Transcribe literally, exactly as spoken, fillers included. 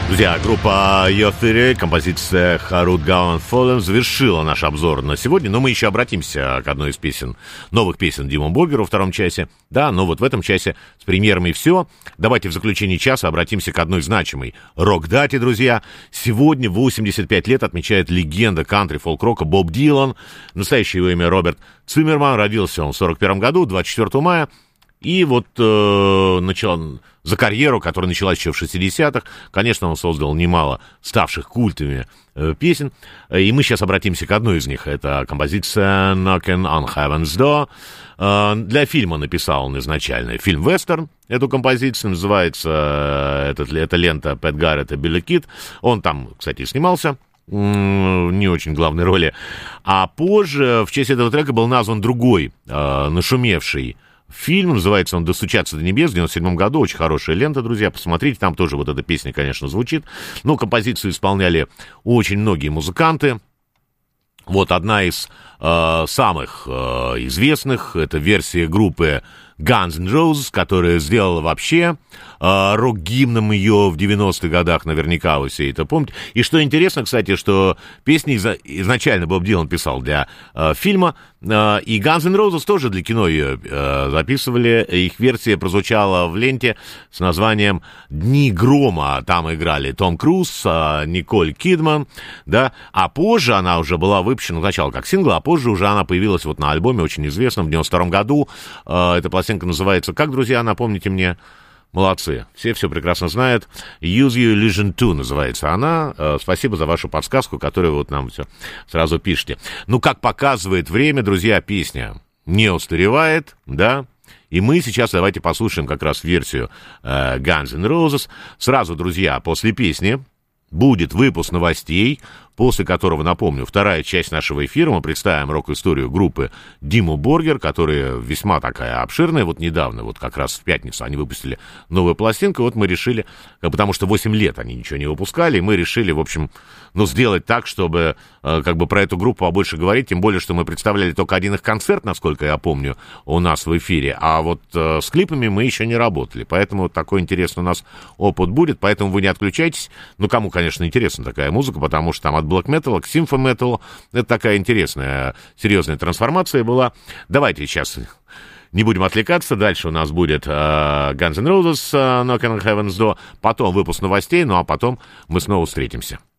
Друзья, группа Your Theory, композиция Harut Gone Fallen завершила наш обзор на сегодня, но мы еще обратимся к одной из песен, новых песен Димы Боргера во втором часе. Да, но вот в этом часе с премьерами все. Давайте в заключении часа обратимся к одной значимой рок-дате, друзья. Сегодня восемьдесят пять лет отмечает легенда кантри-фолк-рока Боб Дилан. Настоящее его имя Роберт Циммерман. Родился он в сорок первом году, двадцать четвёртого мая. И вот э, начал, за карьеру, которая началась еще в шестидесятых, конечно, он создал немало ставших культовыми э, песен. И мы сейчас обратимся к одной из них. Это композиция «Knocking on Heaven's Door». Э, для фильма написал он изначально фильм-вестерн. Эту композицию называется, э, это, это лента Пэт Гарретт и Билли Кид. Он там, кстати, снимался. Не очень главной роли. А позже в честь этого трека был назван другой, э, нашумевший фильм, называется он «Достучаться до небес», в девяносто седьмом году, очень хорошая лента, друзья, посмотрите, там тоже вот эта песня, конечно, звучит, но композицию исполняли очень многие музыканты. Вот одна из э, самых э, известных, это версия группы Guns N' Roses, которая сделала вообще э, рок-гимном ее в девяностых годах, наверняка вы все это помните. И что интересно, кстати, что песни из- изначально Боб Дилан писал для э, фильма, э, и Guns N' Roses тоже для кино ее э, записывали. Их версия прозвучала в ленте с названием «Дни грома». Там играли Том Круз, э, Николь Кидман, да, а позже она уже была выпущена сначала как сингл, а позже уже она появилась вот на альбоме очень известном в девяносто втором году. Э, эта пластинка называется, как, друзья, напомните мне? Молодцы, все все прекрасно знают. Use You Illusion два называется она. Э, спасибо за вашу подсказку, которую вот нам все сразу пишете. Ну, как показывает время, друзья, песня не устаревает, да? И мы сейчас давайте послушаем как раз версию э, Guns N' Roses. Сразу, друзья, после песни будет выпуск новостей, после которого, напомню, вторая часть нашего эфира, мы представим рок-историю группы Диму Боргер, которая весьма такая обширная. Вот недавно, вот как раз в пятницу, они выпустили новую пластинку, и вот мы решили, потому что восемь лет они ничего не выпускали, и мы решили, в общем, ну, сделать так, чтобы как бы про эту группу побольше говорить, тем более, что мы представляли только один их концерт, насколько я помню, у нас в эфире, а вот э, с клипами мы еще не работали, поэтому вот такой интересный у нас опыт будет, поэтому вы не отключайтесь. Ну, кому, конечно, интересна такая музыка, потому что там от Black Metal к Symphony Metal. Это такая интересная, серьезная трансформация была. Давайте сейчас не будем отвлекаться. Дальше у нас будет uh, Guns N' Roses, uh, Knocking on Heaven's Door, потом выпуск новостей, ну а потом мы снова встретимся.